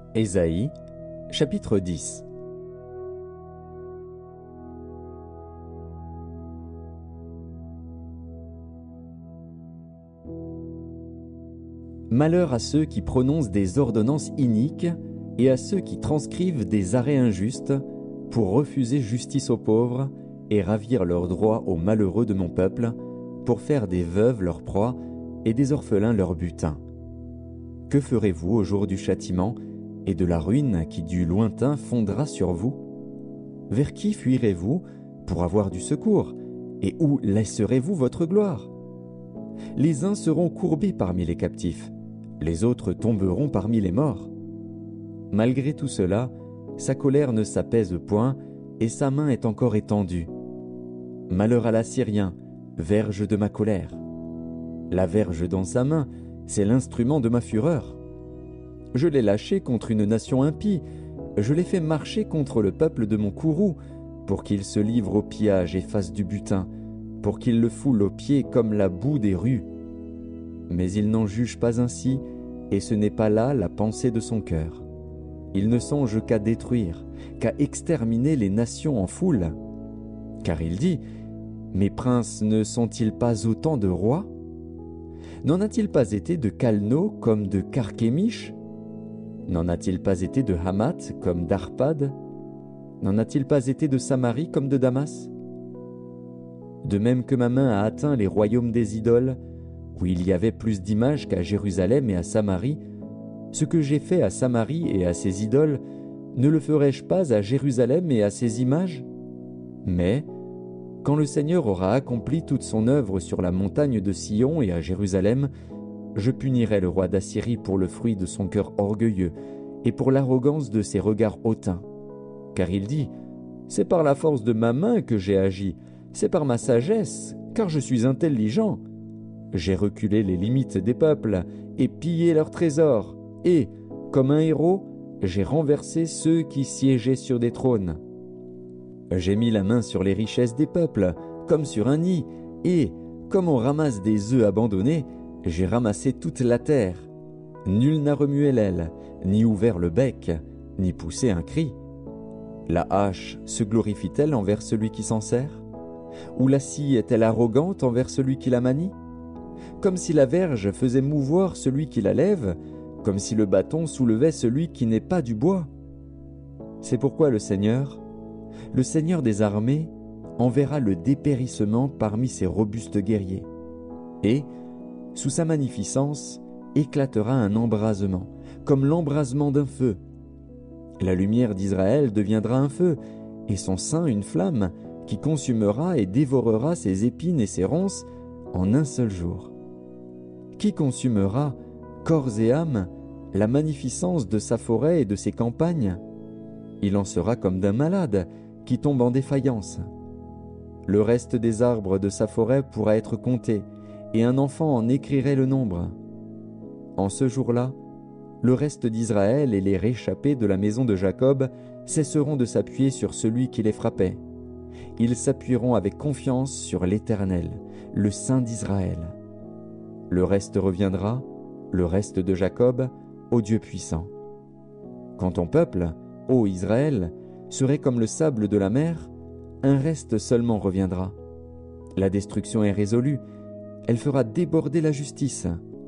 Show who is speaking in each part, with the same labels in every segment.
Speaker 1: Ésaïe, chapitre 10. Malheur à ceux qui prononcent des ordonnances iniques et à ceux qui transcrivent des arrêts injustes pour refuser justice aux pauvres et ravir leurs droits aux malheureux de mon peuple, pour faire des veuves leur proie et des orphelins leur butin. Que ferez-vous au jour du châtiment et de la ruine qui du lointain fondra sur vous? Vers qui fuirez-vous pour avoir du secours, et où laisserez-vous votre gloire? Les uns seront courbés parmi les captifs, les autres tomberont parmi les morts. Malgré tout cela, sa colère ne s'apaise point, et sa main est encore étendue. Malheur à l'Assyrien, verge de ma colère. La verge dans sa main, c'est l'instrument de ma fureur. Je l'ai lâché contre une nation impie, je l'ai fait marcher contre le peuple de mon courroux, pour qu'il se livre au pillage et fasse du butin, pour qu'il le foule aux pieds comme la boue des rues. Mais il n'en juge pas ainsi, et ce n'est pas là la pensée de son cœur. Il ne songe qu'à détruire, qu'à exterminer les nations en foule. Car il dit, « Mes princes ne sont-ils pas autant de rois? N'en a-t-il pas été de Calno comme de Carchemish? N'en a-t-il pas été de Hamath comme d'Arpad? N'en a-t-il pas été de Samarie comme de Damas? De même que ma main a atteint les royaumes des idoles, où il y avait plus d'images qu'à Jérusalem et à Samarie, ce que j'ai fait à Samarie et à ses idoles, ne le ferai-je pas à Jérusalem et à ses images? Mais, quand le Seigneur aura accompli toute son œuvre sur la montagne de Sion et à Jérusalem, je punirai le roi d'Assyrie pour le fruit de son cœur orgueilleux et pour l'arrogance de ses regards hautains. Car il dit, « C'est par la force de ma main que j'ai agi, c'est par ma sagesse, car je suis intelligent. J'ai reculé les limites des peuples et pillé leurs trésors, et, comme un héros, j'ai renversé ceux qui siégeaient sur des trônes. J'ai mis la main sur les richesses des peuples, comme sur un nid, et, comme on ramasse des œufs abandonnés, j'ai ramassé toute la terre. Nul n'a remué l'aile, ni ouvert le bec, ni poussé un cri. La hache se glorifie-t-elle envers celui qui s'en sert? Ou la scie est-elle arrogante envers celui qui la manie? Comme si la verge faisait mouvoir celui qui la lève, comme si le bâton soulevait celui qui n'est pas du bois. C'est pourquoi le Seigneur des armées, enverra le dépérissement parmi ses robustes guerriers. Et, sous sa magnificence, éclatera un embrasement, comme l'embrasement d'un feu. La lumière d'Israël deviendra un feu, et son sein une flamme, qui consumera et dévorera ses épines et ses ronces en un seul jour. Qui consumera, corps et âme, la magnificence de sa forêt et de ses campagnes? Il en sera comme d'un malade qui tombe en défaillance. Le reste des arbres de sa forêt pourra être compté, et un enfant en écrirait le nombre. En ce jour-là, le reste d'Israël et les réchappés de la maison de Jacob cesseront de s'appuyer sur celui qui les frappait. Ils s'appuieront avec confiance sur l'Éternel, le Saint d'Israël. Le reste reviendra, le reste de Jacob, au Dieu puissant. Quand ton peuple, ô Israël, serait comme le sable de la mer, un reste seulement reviendra. La destruction est résolue, elle fera déborder la justice.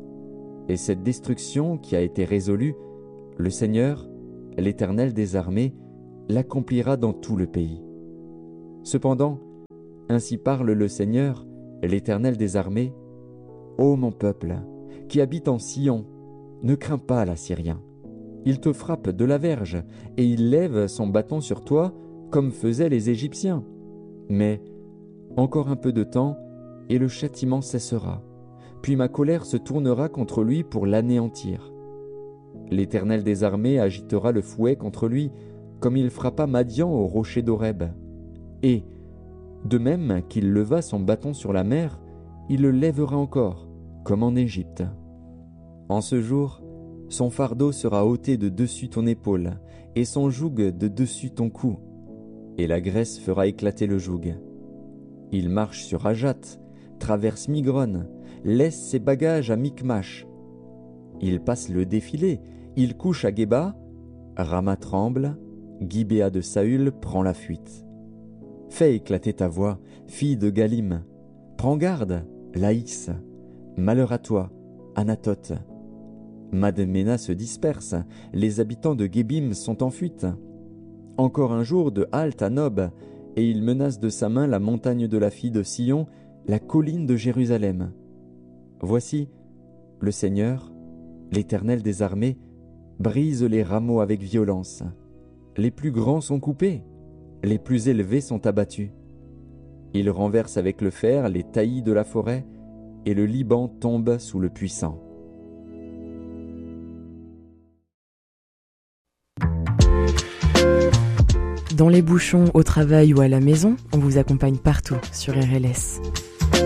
Speaker 1: Et cette destruction qui a été résolue, le Seigneur, l'Éternel des armées, l'accomplira dans tout le pays. Cependant, ainsi parle le Seigneur, l'Éternel des armées, ô mon peuple, qui habite en Sion, ne crains pas l'Assyrien. Il te frappe de la verge, et il lève son bâton sur toi, comme faisaient les Égyptiens. Mais encore un peu de temps, et le châtiment cessera. Puis ma colère se tournera contre lui pour l'anéantir. L'Éternel des armées agitera le fouet contre lui, comme il frappa Madian au rocher d'Horeb. Et, de même qu'il leva son bâton sur la mer, il le lèvera encore, comme en Égypte. En ce jour, son fardeau sera ôté de dessus ton épaule, et son joug de dessus ton cou, et la graisse fera éclater le joug. Il marche sur Ajat, traverse Migron, laisse ses bagages à Micmash. Il passe le défilé, il couche à Geba, Rama tremble, Gibéa de Saül prend la fuite. Fais éclater ta voix, fille de Galim. Prends garde, Laïs. Malheur à toi, Anatote. Madména se disperse, les habitants de Gébim sont en fuite. Encore un jour de halte à Nob, et il menace de sa main la montagne de la fille de Sion, la colline de Jérusalem. Voici, le Seigneur, l'Éternel des armées, brise les rameaux avec violence. Les plus grands sont coupés, les plus élevés sont abattus. Il renverse avec le fer les taillis de la forêt, et le Liban tombe sous le puissant.
Speaker 2: Dans les bouchons, au travail ou à la maison, on vous accompagne partout sur RLS.